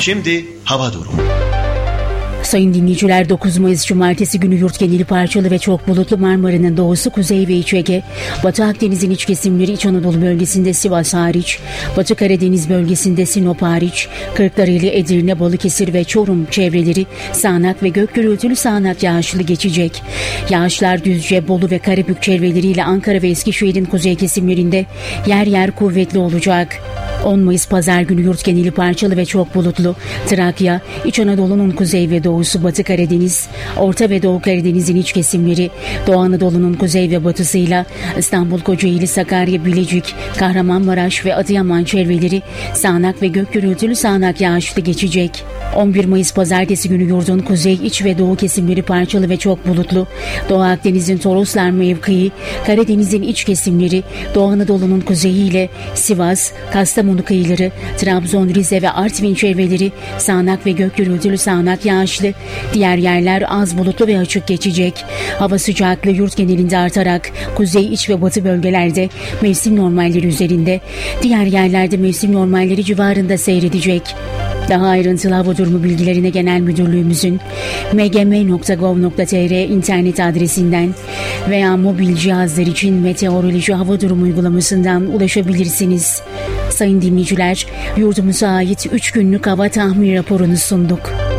Şimdi hava durumu. Sayın dinleyiciler, 9 Mayıs Cumartesi günü yurt geneli parçalı ve çok bulutlu. Marmara'nın doğusu, kuzey ve iç Ege, Batı Akdeniz'in iç kesimleri, İç Anadolu bölgesinde Sivas hariç, Batı Karadeniz bölgesinde Sinop hariç, Kırklareli, Edirne, Balıkesir ve Çorum çevreleri sağanak ve gök gürültülü sağanak yağışlı geçecek. Yağışlar Düzce, Bolu ve Karabük çevreleriyle Ankara ve Eskişehir'in kuzey kesimlerinde yer yer kuvvetli olacak. 10 Mayıs Pazar günü yurt geneli parçalı ve çok bulutlu. Trakya, İç Anadolu'nun kuzey ve doğusu, Batı Karadeniz, Orta ve Doğu Karadeniz'in iç kesimleri, Doğu Anadolu'nun kuzey ve batısıyla İstanbul, Kocaeli, Sakarya, Bilecik, Kahramanmaraş ve Adıyaman çevreleri sağanak ve gök gürültülü sağanak yağışlı geçecek. 11 Mayıs Pazartesi günü yurdun kuzey, iç ve doğu kesimleri parçalı ve çok bulutlu. Doğu Akdeniz'in Toroslar mevkii, Karadeniz'in iç kesimleri, Doğu Anadolu'nun kuzeyiyle Sivas, Kastamonu kıyıları, Trabzon, Rize ve Artvin çevreleri sağanak ve gök gürültülü sağanak yağışlı. Diğer yerler az bulutlu ve açık geçecek. Hava sıcaklığı yurt genelinde artarak kuzey, iç ve batı bölgelerde mevsim normalleri üzerinde, diğer yerlerde mevsim normalleri civarında seyredecek. Daha ayrıntılı hava durumu bilgilerine Genel Müdürlüğümüzün mgm.gov.tr internet adresinden veya mobil cihazlar için meteoroloji hava durumu uygulamasından ulaşabilirsiniz. Sayın dinleyiciler, yurdumuza ait 3 günlük hava tahmin raporunu sunduk.